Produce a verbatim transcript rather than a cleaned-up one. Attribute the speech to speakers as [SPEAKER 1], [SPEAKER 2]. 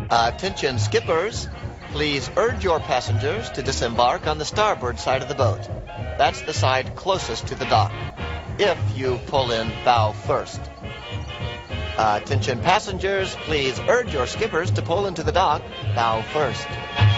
[SPEAKER 1] Attention skippers, please urge your passengers to disembark on the starboard side of the boat. That's the side closest to the dock, if you pull in bow first. Attention passengers, please urge your skippers to pull into the dock bow first.